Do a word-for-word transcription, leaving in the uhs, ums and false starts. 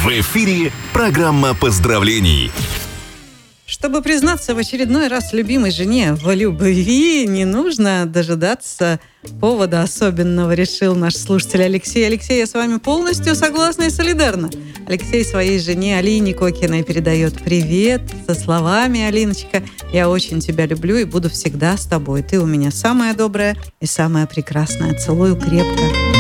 В эфире программа поздравлений. Чтобы признаться в очередной раз любимой жене в любви, не нужно дожидаться повода особенного, решил наш слушатель Алексей. Алексей, я с вами полностью согласна и солидарна. Алексей своей жене Алине Кокиной передает привет со словами: «Алиночка, я очень тебя люблю и буду всегда с тобой. Ты у меня самая добрая и самая прекрасная. Целую крепко».